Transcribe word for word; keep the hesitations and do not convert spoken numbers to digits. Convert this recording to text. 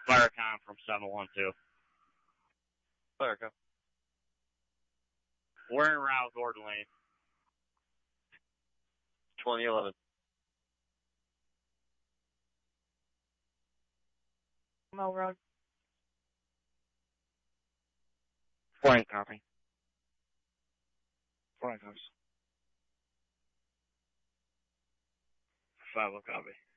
Firecon from seven one two. Firecon. We're in route Gordon Lane. twenty eleven. Mill Road. Flying copy. Flying cops. Five will copy.